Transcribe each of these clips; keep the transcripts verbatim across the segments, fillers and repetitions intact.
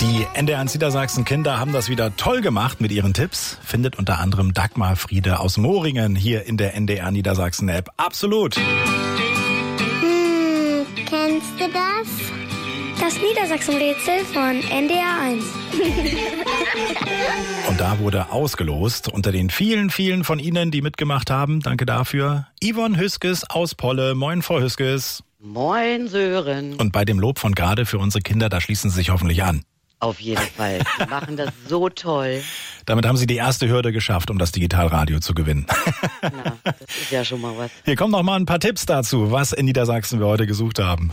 Die N D R eins Niedersachsen-Kinder haben das wieder toll gemacht mit ihren Tipps. Findet unter anderem Dagmar Friede aus Moringen hier in der N D R Niedersachsen-App. Absolut. Hm, kennst du das? Das Niedersachsen-Rätsel von N D R eins. Und da wurde ausgelost unter den vielen, vielen von Ihnen, die mitgemacht haben. Danke dafür. Yvonne Hüskes aus Polle. Moin, Frau Hüskes. Moin, Sören. Und bei dem Lob von gerade für unsere Kinder, da schließen Sie sich hoffentlich an. Auf jeden Fall. Sie machen das so toll. Damit haben Sie die erste Hürde geschafft, um das Digitalradio zu gewinnen. Na, das ist ja schon mal was. Hier kommen noch mal ein paar Tipps dazu, was in Niedersachsen wir heute gesucht haben.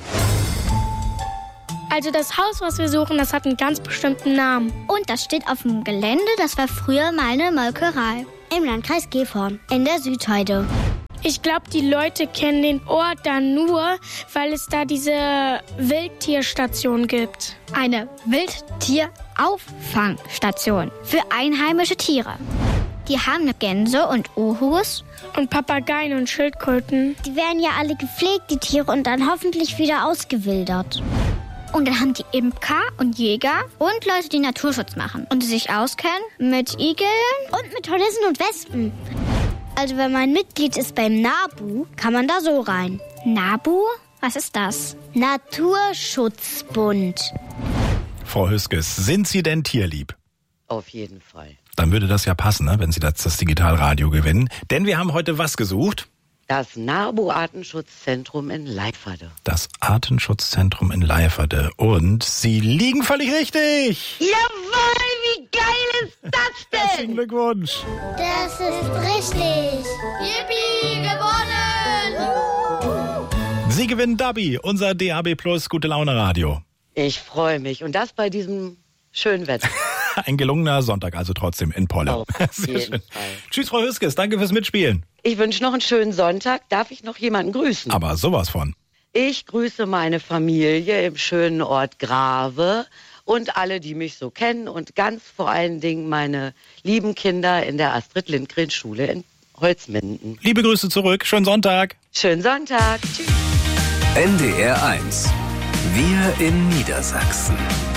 Also das Haus, was wir suchen, das hat einen ganz bestimmten Namen. Und das steht auf dem Gelände, das war früher mal eine Molkerei. Im Landkreis Gifhorn, in der Südheide. Ich glaube, die Leute kennen den Ort da nur, weil es da diese Wildtierstation gibt. Eine Wildtierauffangstation für einheimische Tiere. Die haben Gänse und Uhus. Und Papageien und Schildkröten. Die werden ja alle gepflegt, die Tiere, und dann hoffentlich wieder ausgewildert. Und dann haben die Imker und Jäger und Leute, die Naturschutz machen und die sich auskennen mit Igeln und mit Hornissen und Wespen. Also wenn man Mitglied ist beim NABU, kann man da so rein. NABU? Was ist das? Naturschutzbund. Frau Hüskes, sind Sie denn tierlieb? Auf jeden Fall. Dann würde das ja passen, ne, wenn Sie das, das Digitalradio gewinnen. Denn wir haben heute was gesucht? Das NABU-Artenschutzzentrum in Leiferde. Das Artenschutzzentrum in Leiferde. Und Sie liegen völlig richtig. Jawohl, wie geil ist das denn? Herzlichen Glückwunsch. Das ist richtig. Yippie, gewonnen! Sie gewinnen Dabi, unser D A B Plus Gute Laune Radio. Ich freue mich. Und das bei diesem schönen Wetter. Ein gelungener Sonntag, also trotzdem in Polle. Auf Sehr jeden schön. Fall. Tschüss, Frau Hüskes, danke fürs Mitspielen. Ich wünsche noch einen schönen Sonntag. Darf ich noch jemanden grüßen? Aber sowas von. Ich grüße meine Familie im schönen Ort Grave und alle, die mich so kennen, und ganz vor allen Dingen meine lieben Kinder in der Astrid-Lindgren-Schule in Holzminden. Liebe Grüße zurück, schönen Sonntag. Schönen Sonntag. Tschüss. N D R eins. Wir in Niedersachsen.